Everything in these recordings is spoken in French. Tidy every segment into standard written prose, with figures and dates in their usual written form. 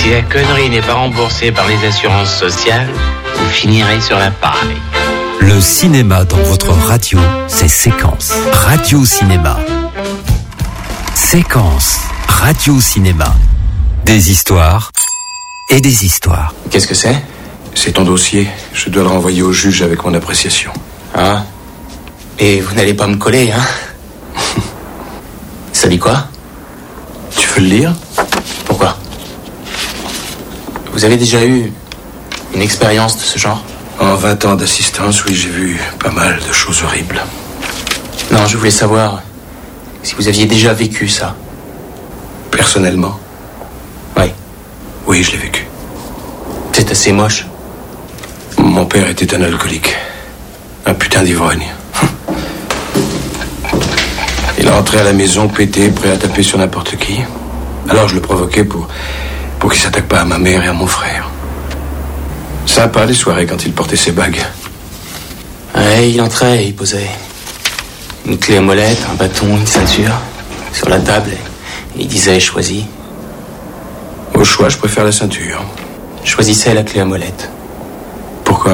Si la connerie n'est pas remboursée par les assurances sociales, vous finirez sur la paille. Le cinéma dans votre radio, c'est Séquence. Radio Cinéma. Séquence. Radio Cinéma. Des histoires et des histoires. Qu'est-ce que c'est ? C'est ton dossier. Je dois le renvoyer au juge avec mon appréciation. Ah. Et vous n'allez pas me coller, hein ? Ça dit quoi ? Tu veux le lire ? Pourquoi ? Vous avez déjà eu une expérience de ce genre ? En 20 ans d'assistance, oui, j'ai vu pas mal de choses horribles. Non, je voulais savoir si vous aviez déjà vécu ça. Personnellement ? Oui. Oui, je l'ai vécu. C'est assez moche. Mon père était un alcoolique. Un putain d'ivrogne. Il rentrait à la maison pété, prêt à taper sur n'importe qui. Alors je le provoquais pour qu'il s'attaque pas à ma mère et à mon frère. Sympa les soirées quand il portait ses bagues. Ouais, il entrait et il posait une clé à molette, un bâton, une ceinture sur la table et il disait « choisis ». Au choix, je préfère la ceinture. Choisissez la clé à molette. Pourquoi ?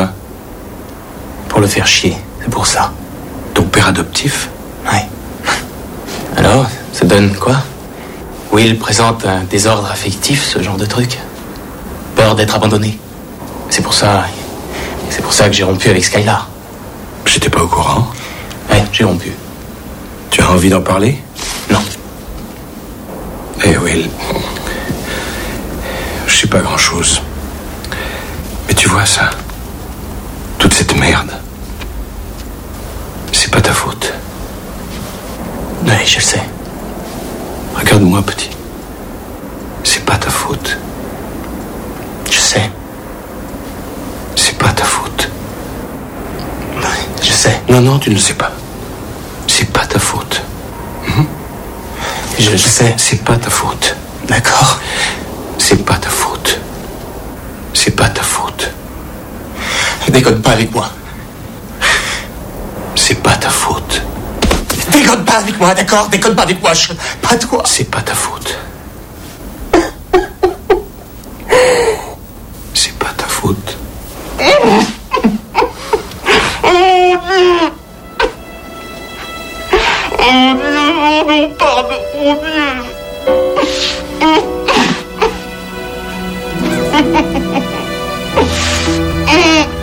Pour le faire chier, c'est pour ça. Ton père adoptif ? Ouais. Alors, ça donne quoi ? Will présente un désordre affectif, ce genre de truc. Peur d'être abandonné. C'est pour ça que j'ai rompu avec Skylar. J'étais pas au courant. Ouais, j'ai rompu. Tu as envie d'en parler ? Non. Eh Will, je sais pas grand-chose. Mais tu vois ça ? Toute cette merde. C'est pas ta faute. Ouais, je le sais. Regarde-moi, petit. C'est pas ta faute. Je sais. C'est pas ta faute. Ouais, je sais. Non, tu ne le sais pas. C'est pas ta faute. Je sais. C'est pas ta faute. D'accord. C'est pas ta faute. C'est pas ta faute. Déconne pas avec moi. C'est pas ta faute. Déconne pas avec moi, d'accord ? Déconne pas avec moi, pas toi. C'est pas ta faute. C'est pas ta faute. Oh Dieu, non, pardon, oh Dieu.